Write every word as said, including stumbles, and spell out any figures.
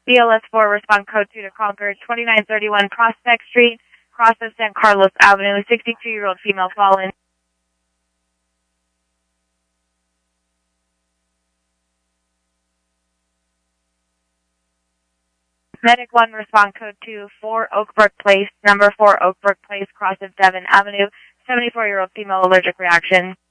B L S four, respond code two to Concord, twenty-nine thirty-one Prospect Street, cross of San Carlos Avenue, sixty-two-year-old female fallen. Medic one, respond code two, four Oakbrook Place, number four Oakbrook Place, cross of Devon Avenue, seventy-four-year-old female allergic reaction.